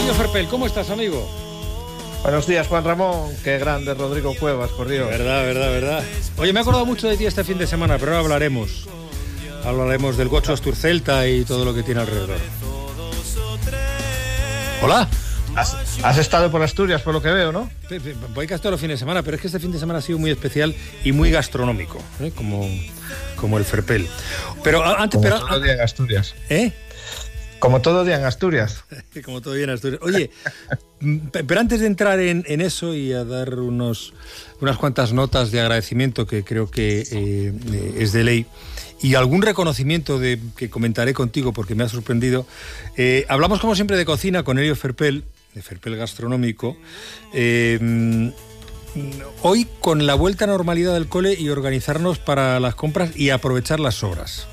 Elio Ferpel, ¿cómo estás, amigo? Buenos días, Juan Ramón. Qué grande Rodrigo Cuevas, por Dios. Verdad. Oye, me he acordado mucho de ti este fin de semana, pero ahora hablaremos. Hablaremos del Gocho Asturcelta y todo lo que tiene alrededor. Hola. ¿Has estado por Asturias, por lo que veo, no? Voy casi todos los fines de semana, pero es que este fin de semana ha sido muy especial y muy gastronómico, ¿eh? como el Ferpel. Pero antes... Como todo día en Asturias. ¿Eh? Como todo día en Asturias. Como todo día en Asturias. Oye, pero antes de entrar en eso y a dar unas cuantas notas de agradecimiento que creo que es de ley, y algún reconocimiento que comentaré contigo porque me ha sorprendido, hablamos como siempre de cocina con Elio Ferpel, de Ferpel Gastronómico, hoy con la vuelta a normalidad del cole y organizarnos para las compras y aprovechar las sobras.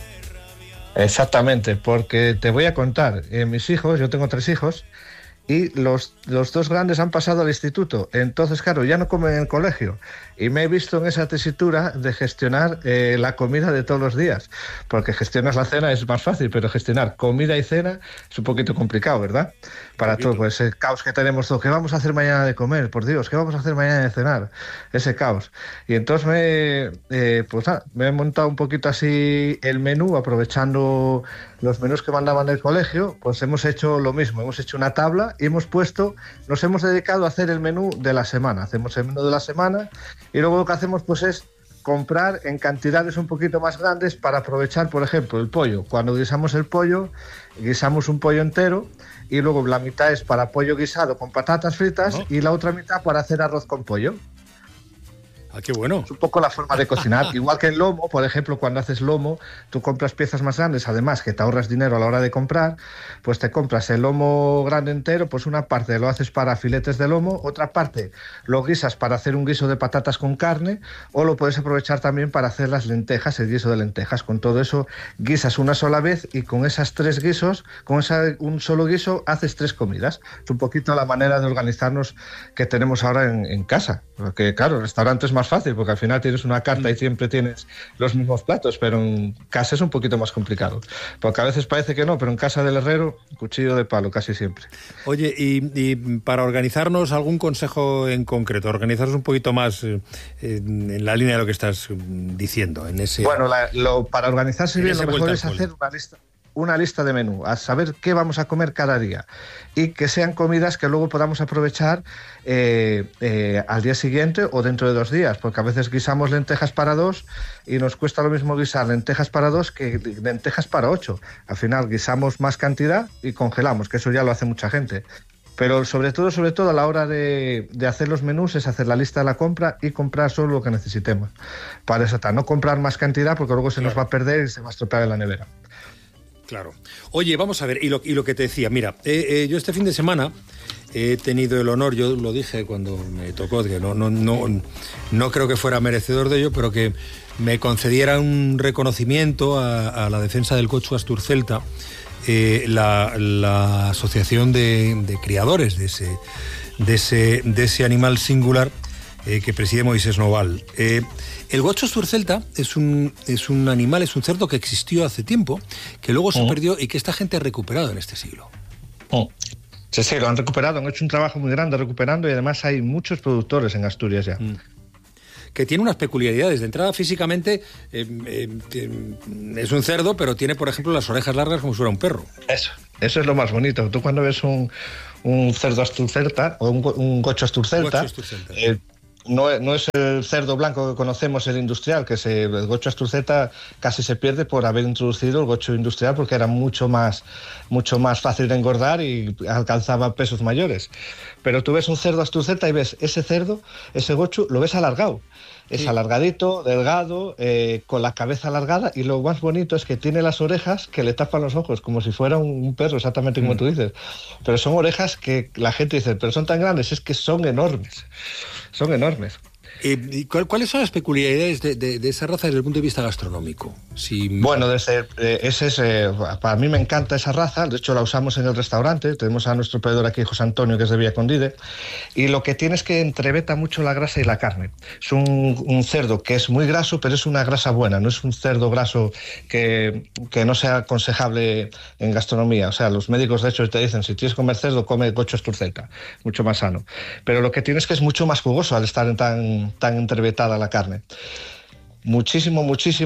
Exactamente, porque te voy a contar, mis hijos, yo tengo 3 hijos, y los 2 grandes han pasado al instituto, entonces claro, ya no comen en el colegio, y me he visto en esa tesitura de gestionar la comida de todos los días, porque gestionar la cena es más fácil, pero gestionar comida y cena es un poquito complicado, ¿verdad? Para todo, pues el caos que tenemos todo, ¿qué vamos a hacer mañana de comer? Por Dios, ¿qué vamos a hacer mañana de cenar? Ese caos. Y entonces me he montado un poquito así el menú, aprovechando los menús que mandaban del colegio, pues hemos hecho lo mismo, hemos hecho una tabla y nos hemos dedicado a hacer el menú de la semana. Hacemos el menú de la semana y luego lo que hacemos pues es comprar en cantidades un poquito más grandes para aprovechar, por ejemplo, el pollo. Cuando guisamos el pollo, guisamos un pollo entero y luego la mitad es para pollo guisado con patatas fritas y la otra mitad para hacer arroz con pollo. Ah, qué bueno. Es un poco la forma de cocinar. Igual que el lomo, por ejemplo, cuando haces lomo, tú compras piezas más grandes, además que te ahorras dinero a la hora de comprar, pues te compras el lomo grande entero, pues una parte lo haces para filetes de lomo, otra parte lo guisas para hacer un guiso de patatas con carne, o lo puedes aprovechar también para hacer las lentejas, el guiso de lentejas. Con todo eso guisas una sola vez y con esas 3 guisos, un solo guiso, haces 3 comidas. Es un poquito la manera de organizarnos que tenemos ahora en casa. Porque claro, el restaurante es más fácil porque al final tienes una carta y siempre tienes los mismos platos, pero en casa es un poquito más complicado, porque a veces parece que no, pero en casa del herrero, cuchillo de palo casi siempre. Oye, y para organizarnos, ¿algún consejo en concreto? Organizarnos un poquito más en la línea de lo que estás diciendo. Bueno, para organizarse bien lo mejor es hacer una lista de menú, a saber qué vamos a comer cada día y que sean comidas que luego podamos aprovechar al día siguiente o dentro de 2 días, porque a veces guisamos lentejas para 2 y nos cuesta lo mismo guisar lentejas para 2 que lentejas para 8. Al final guisamos más cantidad y congelamos, que eso ya lo hace mucha gente. Pero sobre todo a la hora de hacer los menús es hacer la lista de la compra y comprar solo lo que necesitemos. Para eso, no comprar más cantidad porque luego se nos va a perder y se va a estropear en la nevera. Claro. Oye, vamos a ver, y lo que te decía, mira, yo este fin de semana he tenido el honor, yo lo dije cuando me tocó, que no creo que fuera merecedor de ello, pero que me concediera un reconocimiento a la defensa del Gocho Asturcelta, la asociación de criadores de ese animal singular que preside Moisés Noval. El Gocho Asturcelta es un animal, es un cerdo que existió hace tiempo, que luego se perdió y que esta gente ha recuperado en este siglo. Sí, lo han recuperado, han hecho un trabajo muy grande recuperando y además hay muchos productores en Asturias ya. Que tiene unas peculiaridades. De entrada, físicamente, es un cerdo, pero tiene, por ejemplo, las orejas largas como si fuera un perro. Eso es lo más bonito. Tú cuando ves un cerdo Asturcelta o un Gocho Asturcelta, no es el cerdo blanco que conocemos, el industrial, el Gocho Asturcelta casi se pierde por haber introducido el Gocho industrial porque era mucho más fácil de engordar y alcanzaba pesos mayores. Pero tú ves un cerdo Asturcelta y ves ese cerdo, ese Gocho, lo ves alargado. Es alargadito, delgado, con la cabeza alargada, y lo más bonito es que tiene las orejas que le tapan los ojos, como si fuera un perro, exactamente como tú dices. Pero son orejas que la gente dice, pero son tan grandes, es que son enormes. Son enormes. ¿Cuáles son las peculiaridades de esa raza desde el punto de vista gastronómico? Bueno, para mí me encanta esa raza, de hecho la usamos en el restaurante, tenemos a nuestro proveedor aquí, José Antonio, que es de Villacondide, y lo que tiene es que entreveta mucho la grasa y la carne. Es un cerdo que es muy graso, pero es una grasa buena, no es un cerdo graso que no sea aconsejable en gastronomía. O sea, los médicos de hecho te dicen, si tienes que comer cerdo, come gocho asturcelta, mucho más sano. Pero lo que tiene es que es mucho más jugoso al estar tan entrevetada la carne. Muchísimo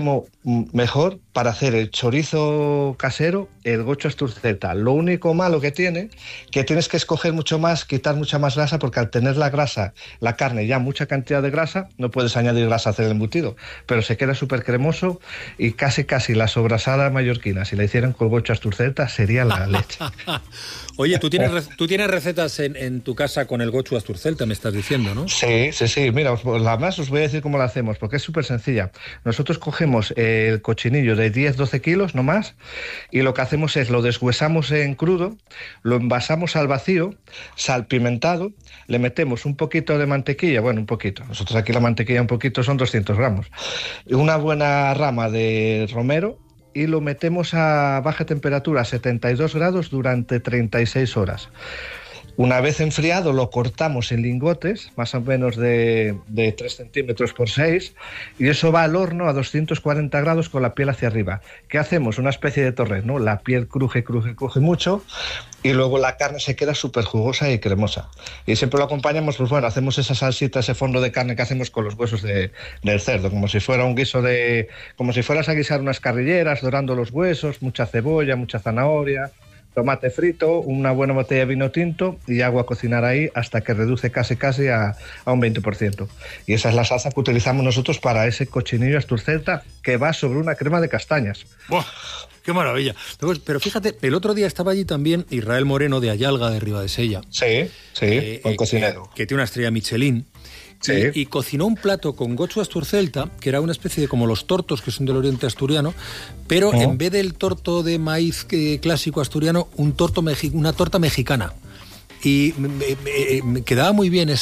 mejor para hacer el chorizo casero, el gocho asturcelta. Lo único malo que tiene, que tienes que escoger mucho más, quitar mucha más grasa, porque al tener la carne ya mucha cantidad de grasa, no puedes añadir grasa a hacer el embutido, pero se queda súper cremoso y casi la sobrasada mallorquina, si la hicieran con gocho asturcelta, sería la leche. Oye, tú tienes recetas en tu casa con el gochu asturcelta, me estás diciendo, ¿no? Sí. Mira, además os voy a decir cómo la hacemos, porque es súper sencilla. Nosotros cogemos el cochinillo de 10-12 kilos, no más, y lo que hacemos es lo deshuesamos en crudo, lo envasamos al vacío, salpimentado, le metemos un poquito de mantequilla, bueno, un poquito, nosotros aquí la mantequilla un poquito son 200 gramos, y una buena rama de romero, y lo metemos a baja temperatura, a 72 grados, durante 36 horas. Una vez enfriado, lo cortamos en lingotes, más o menos de 3 centímetros por 6, y eso va al horno a 240 grados con la piel hacia arriba. ¿Qué hacemos? Una especie de torre, ¿no? La piel cruje mucho, y luego la carne se queda súper jugosa y cremosa. Y siempre lo acompañamos, pues bueno, hacemos esa salsita, ese fondo de carne que hacemos con los huesos del cerdo, como si fuera un guiso como si fueras a guisar unas carrilleras, dorando los huesos, mucha cebolla, mucha zanahoria, tomate frito, una buena botella de vino tinto y agua a cocinar ahí hasta que reduce casi a un 20%. Y esa es la salsa que utilizamos nosotros para ese cochinillo asturcelta, que va sobre una crema de castañas. ¡Buah! ¡Qué maravilla! Pero fíjate, el otro día estaba allí también Israel Moreno de Ayalga, de Ribadesella. Sí, con cocinero. Que tiene una estrella Michelin. Sí. Y cocinó un plato con gochu asturcelta, que era una especie de como los tortos, que son del oriente asturiano, pero en vez del torto de maíz clásico asturiano, una torta mexicana. Y me quedaba muy bien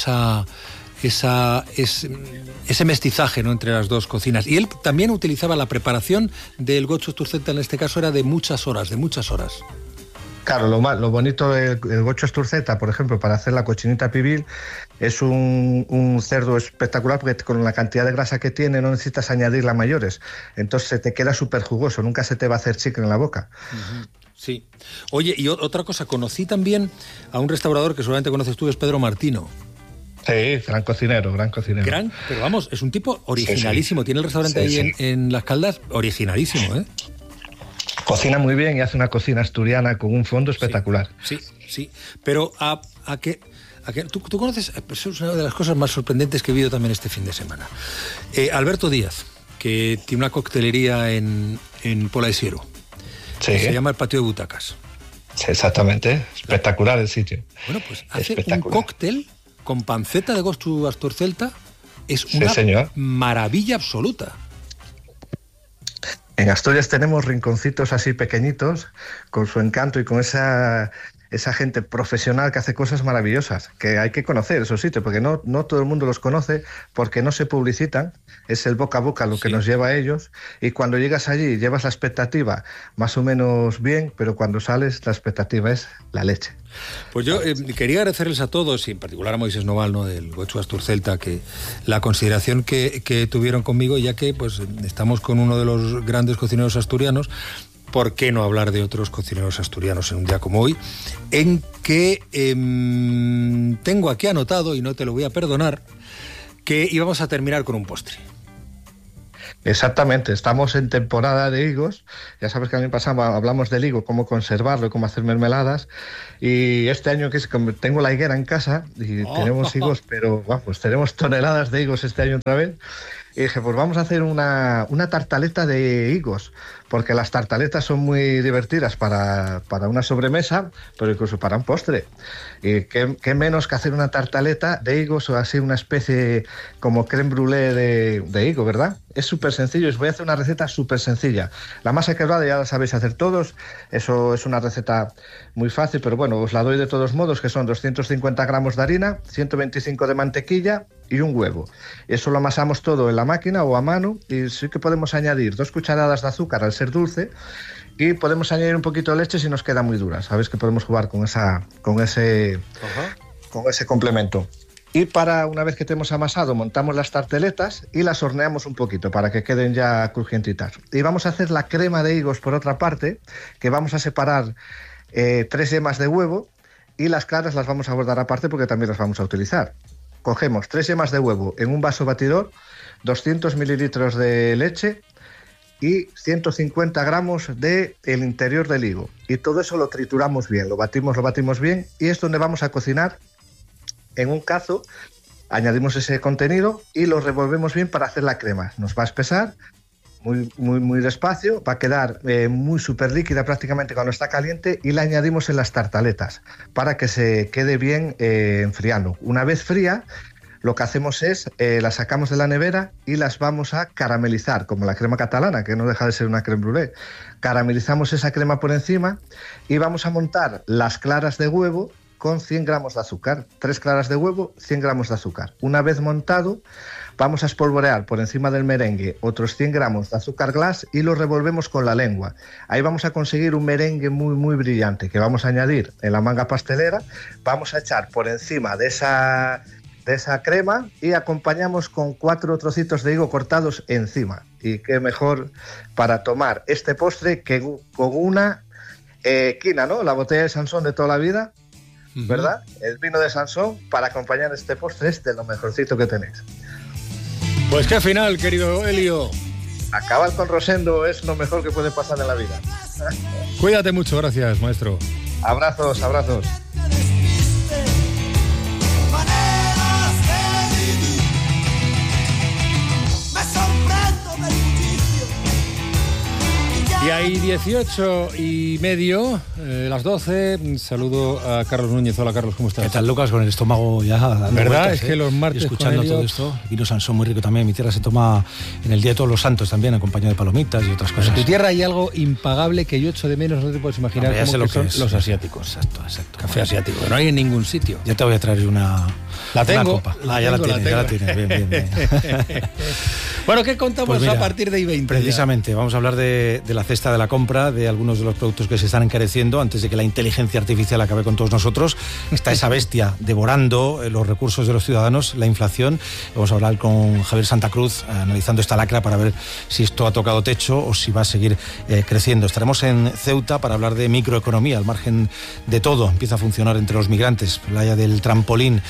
ese mestizaje, ¿no?, entre las dos cocinas. Y él también utilizaba la preparación del gochu asturcelta, en este caso era de muchas horas. Claro, lo bonito del gochu asturcelta, por ejemplo, para hacer la cochinita pibil, es un cerdo espectacular porque con la cantidad de grasa que tiene no necesitas añadirla mayores. Entonces se te queda súper jugoso, nunca se te va a hacer chicle en la boca. Uh-huh. Sí. Oye, y otra cosa, conocí también a un restaurador que seguramente conoces tú, es Pedro Martino. Sí, gran cocinero. Pero vamos, es un tipo originalísimo. Sí. Tiene el restaurante ahí en Las Caldas, originalísimo, ¿eh? Cocina muy bien y hace una cocina asturiana con un fondo espectacular. Sí. Pero ¿tú conoces? Es una de las cosas más sorprendentes que he visto también este fin de semana. Alberto Díaz, que tiene una coctelería en Pola de Siero. Sí. Se llama el Patio de Butacas. Sí, exactamente. Espectacular el sitio. Bueno, pues hace un cóctel con panceta de gochu asturcelta. Es una maravilla absoluta. En Asturias tenemos rinconcitos así pequeñitos, con su encanto y con esa gente profesional que hace cosas maravillosas, que hay que conocer esos sitios, porque no todo el mundo los conoce, porque no se publicitan, es el boca a boca lo que nos lleva a ellos, y cuando llegas allí llevas la expectativa más o menos bien, pero cuando sales la expectativa es la leche. Pues yo quería agradecerles a todos, y en particular a Moisés Noval, ¿no?, del gochu asturcelta, que la consideración que tuvieron conmigo, ya que pues estamos con uno de los grandes cocineros asturianos. ¿Por qué no hablar de otros cocineros asturianos en un día como hoy? En que tengo aquí anotado, y no te lo voy a perdonar, que íbamos a terminar con un postre. Exactamente, estamos en temporada de higos. Ya sabes que el año pasado hablamos del higo, cómo conservarlo, cómo hacer mermeladas. Y este año tengo la higuera en casa y tenemos higos, pero pues tenemos toneladas de higos este año otra vez. Y dije, pues vamos a hacer una tartaleta de higos, porque las tartaletas son muy divertidas para una sobremesa, pero incluso para un postre. Y qué menos que hacer una tartaleta de higos, o así una especie como crème brûlée de higo, ¿verdad? Es súper sencillo, os voy a hacer una receta súper sencilla. La masa quebrada ya la sabéis hacer todos, eso es una receta muy fácil, pero bueno, os la doy de todos modos, que son 250 gramos de harina, 125 de mantequilla, y un huevo. Eso lo amasamos todo en la máquina o a mano, y sí que podemos añadir 2 cucharadas de azúcar al ser dulce, y podemos añadir un poquito de leche si nos queda muy dura. Sabes que podemos jugar con ese complemento. Y una vez que tenemos amasado, montamos las tarteletas y las horneamos un poquito para que queden ya crujientitas. Y vamos a hacer la crema de higos por otra parte, que vamos a separar 3 yemas de huevo, y las claras las vamos a guardar aparte porque también las vamos a utilizar. Cogemos 3 yemas de huevo en un vaso batidor, 200 mililitros de leche y 150 gramos del interior del higo. Y todo eso lo trituramos bien, lo batimos bien, y es donde vamos a cocinar. En un cazo añadimos ese contenido y lo revolvemos bien para hacer la crema. Nos va a espesar muy despacio, va a quedar muy súper líquida prácticamente cuando está caliente, y la añadimos en las tartaletas para que se quede bien enfriando. Una vez fría, lo que hacemos es la sacamos de la nevera y las vamos a caramelizar, como la crema catalana, que no deja de ser una crème brûlée. Caramelizamos esa crema por encima y vamos a montar las claras de huevo con 100 gramos de azúcar. 3 claras de huevo, 100 gramos de azúcar. Una vez montado, vamos a espolvorear por encima del merengue otros 100 gramos de azúcar glass y lo revolvemos con la lengua. Ahí vamos a conseguir un merengue muy brillante que vamos a añadir en la manga pastelera. Vamos a echar por encima de esa crema y acompañamos con 4 trocitos de higo cortados encima. Y qué mejor para tomar este postre que con una quina, ¿no? La botella de Sansón de toda la vida, ¿verdad? El vino de Sansón para acompañar este postre es de lo mejorcito que tenéis. Pues qué final, querido Elio. Acabar con Rosendo es lo mejor que puede pasar en la vida. Cuídate mucho, gracias, maestro. Abrazos. Y ahí 18:30, las 12. Saludo a Carlos Núñez. Hola, Carlos, ¿cómo estás? ¿Qué tal, Lucas? Con el estómago ya dando ¿verdad? vueltas, Es que los martes y escuchando todo esto. Vino Sansón muy rico también. Mi tierra se toma en el Día de Todos los Santos también, acompañado de palomitas y otras cosas. En tu tierra hay algo impagable que yo echo de menos, no te puedes imaginar cómo que son los asiáticos. Exacto. Café asiático, que no hay en ningún sitio. Ya te voy a traer una copa. Ya la tienes. Bien. Bueno, ¿qué contamos pues mira, a partir de I20? Precisamente, vamos a hablar de la cesta de la compra, de algunos de los productos que se están encareciendo antes de que la inteligencia artificial acabe con todos nosotros. Está esa bestia devorando los recursos de los ciudadanos, la inflación. Vamos a hablar con Javier Santa Cruz, analizando esta lacra para ver si esto ha tocado techo o si va a seguir creciendo. Estaremos en Ceuta para hablar de microeconomía, al margen de todo. Empieza a funcionar entre los migrantes, playa del trampolín,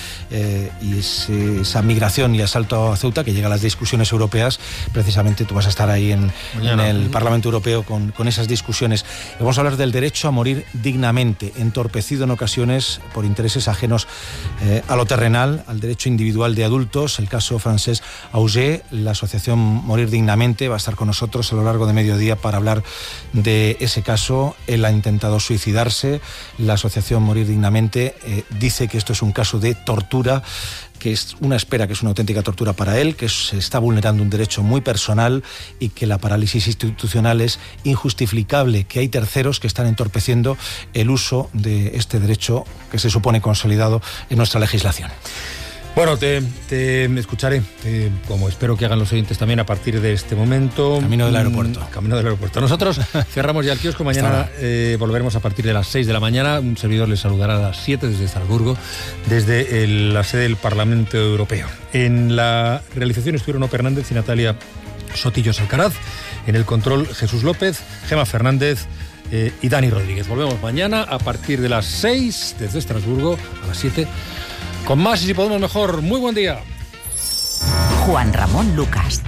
y esa migración y asalto a Ceuta que llega a las discusiones europeas. Precisamente tú vas a estar ahí en el Parlamento Europeo con esas discusiones. Y vamos a hablar del derecho a morir dignamente, entorpecido en ocasiones por intereses ajenos a lo terrenal, al derecho individual de adultos. El caso Francesc Auger, la asociación Morir Dignamente, va a estar con nosotros a lo largo de mediodía para hablar de ese caso. Él ha intentado suicidarse. La asociación Morir Dignamente dice que esto es un caso de tortura, que es una espera, que es una auténtica tortura para él, que se está vulnerando un derecho muy personal y que la parálisis institucional es injustificable, que hay terceros que están entorpeciendo el uso de este derecho que se supone consolidado en nuestra legislación. Bueno, te escucharé, como espero que hagan los oyentes también a partir de este momento. Camino del aeropuerto. Nosotros cerramos ya el kiosco. Mañana volveremos a partir de las 6 de la mañana. Un servidor les saludará a las 7 desde Estrasburgo, desde la sede del Parlamento Europeo. En la realización estuvieron Ope Hernández y Natalia Sotillos Alcaraz. En el control, Jesús López, Gema Fernández y Dani Rodríguez. Volvemos mañana a partir de las 6 desde Estrasburgo, a las 7. Con más y si podemos mejor. Muy buen día. Juan Ramón Lucas.